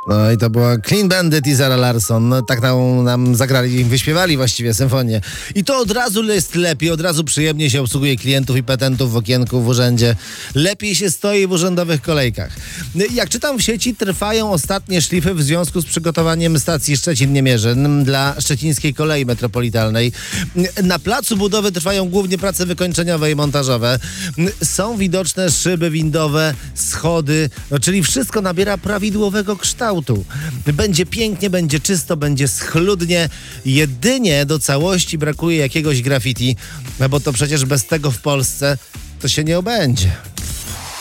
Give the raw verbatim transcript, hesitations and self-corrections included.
No i to była Clean Bandit i Zara Larsson. No, tak nam, nam zagrali, wyśpiewali właściwie symfonię. I to od razu jest lepiej, od razu przyjemnie się obsługuje klientów i petentów w okienku w urzędzie. Lepiej się stoi w urzędowych kolejkach. Jak czytam w sieci, trwają ostatnie szlify w związku z przygotowaniem stacji Szczecin-Niemierzyn dla szczecińskiej kolei metropolitalnej. Na placu budowy trwają głównie prace wykończeniowe i montażowe. Są widoczne szyby windowe, schody, no, czyli wszystko nabiera prawidłowego kształtu. Będzie pięknie, będzie czysto, będzie schludnie. Jedynie do całości brakuje jakiegoś graffiti, no bo to przecież bez tego w Polsce to się nie obędzie.